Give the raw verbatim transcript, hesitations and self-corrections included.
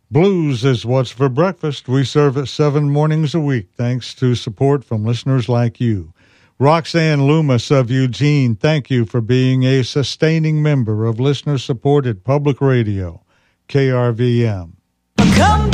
Blues is what's for breakfast. We serve it seven mornings a week, thanks to support from listeners like you. Roxanne Loomis of Eugene, thank you for being a sustaining member of listener-supported public radio, K R V M. Come